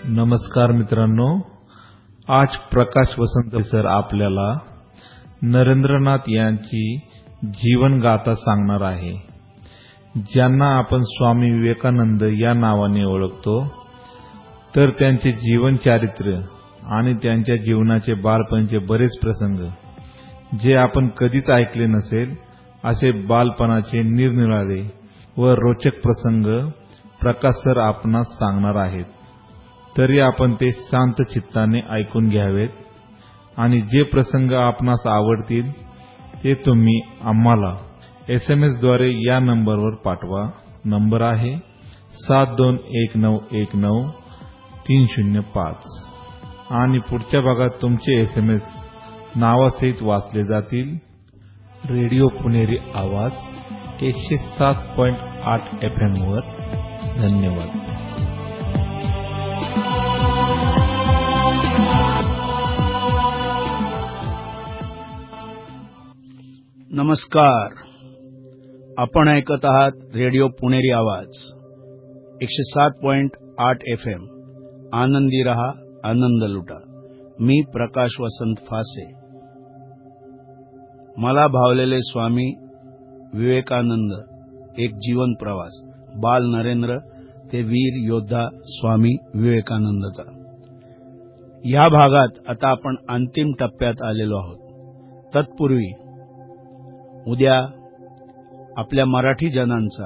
नमस्कार मित्रांनो, आज प्रकाश वसंत सर आपल्याला नरेंद्रनाथ यांची जीवन गाथा सांगणार आहे, ज्यांना आपण स्वामी विवेकानंद या नावाने ओळखतो. तर त्यांचे जीवन चारित्र्य आणि त्यांच्या जीवनाचे बालपणचे बरेच प्रसंग जे आपण कधीच ऐकले नसेल असे बालपणाचे निरनिराळे व रोचक प्रसंग प्रकाश सर आपणास सांगणार आहेत. तरी आपण ते शांत चित्ताने ऐकून घ्यावेत आणि जे प्रसंग आपणास आवडतील ते तुम्ही आम्हाला SMS द्वारे या नंबरवर पाठवा. नंबर आहे 7219193005 आणि पुढच्या भागात तुमचे SMS नावासहित वाचले जातील. रेडिओ पुणेरी आवाज 107.8 FM वर. धन्यवाद. नमस्कार. आपण ऐकत आहात रेडिओ पुणेरी आवाज 107.8 FM. आनंदी रहा, आनंद लुटा. मी प्रकाश वसंत फासे. मला भावलेले स्वामी विवेकानंद, एक जीवन प्रवास, बाल नरेंद्र ते वीर योद्धा स्वामी विवेकानंदचा. या भागात आता आपण अंतिम टप्प्यात आलेलो आहोत. तत्पूर्वी उद्या आपल्या मराठी जनांचा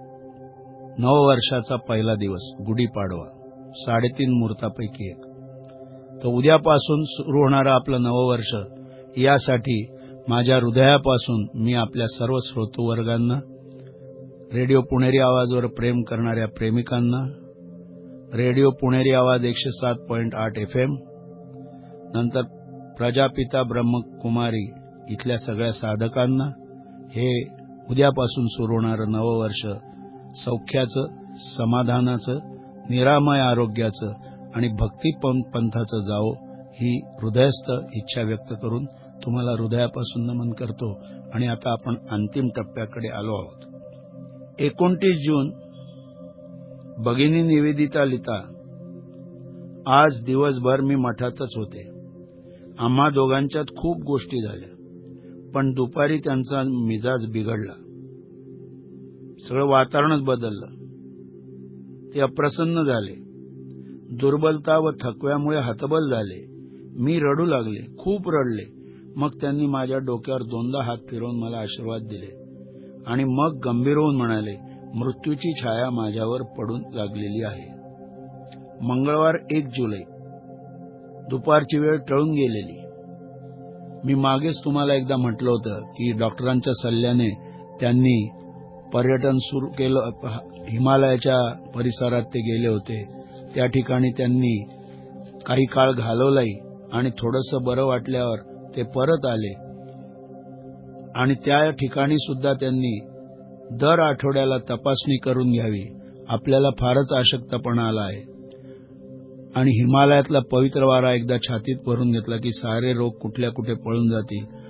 नववर्षाचा पहिला दिवस, गुढीपाडवा, 3.5 मुहूर्तापैकी एक. तर उद्यापासून सुरू होणारं आपलं नववर्ष, यासाठी माझ्या हृदयापासून मी आपल्या सर्व श्रोतृवर्गांना, रेडिओ पुणेरी आवाजवर प्रेम करणाऱ्या प्रेमिकांना, रेडिओ पुणेरी आवाज 107.8 FM, नंतर प्रजापिता ब्रह्मकुमारी इथल्या सगळ्या साधकांना, हे उद्यापासून सुरू होणारं नववर्ष सौख्याचं, समाधानाचं, निरामय आरोग्याचं आणि भक्ती पंथाचं जावो, ही हृदयस्थ इच्छा व्यक्त करून तुम्हाला हृदयापासून नमन करतो. आणि आता आपण अंतिम टप्प्याकडे आलो आहोत. 29 जून. भगिनी निवेदिता लिता, आज दिवसभर मी मठातच होते. आम्हा दोघांच्यात खूप गोष्टी झाल्या, पण दुपारी त्यांचा मिजाज बिघडला. सगळं वातावरणच बदललं. ते अप्रसन्न झाले. दुर्बलता व थकव्यामुळे हतबल झाले. मी रडू लागले, खूप रडले. मग त्यांनी माझ्या डोक्यावर 2दा हात फिरवून मला आशीर्वाद दिले आणि मग गंभीर होऊन म्हणाले, मृत्यूची छाया माझ्यावर पडून लागलेली आहे. मंगळवार 1 जुलै. दुपारची वेळ टळून गेलेली. मी मागेच तुम्हाला एकदा म्हटलं होतं की डॉक्टरांच्या सल्ल्याने त्यांनी पर्यटन सुरू केलं. हिमालयाच्या परिसरात ते गेले होते. त्या ठिकाणी त्यांनी काही काळ घालवलाही आणि थोडंसं बरं वाटल्यावर ते परत आले आणि त्या ठिकाणी सुद्धा त्यांनी दर आठवड्याला तपासणी करून घ्यावी. आपल्याला फारच अशक्तपणा आला आहे आणि हिमालयातला पवित्र वारा एकदा छातीत भरून घेतला की सारे रोग कुठल्या कुठे पळून जातील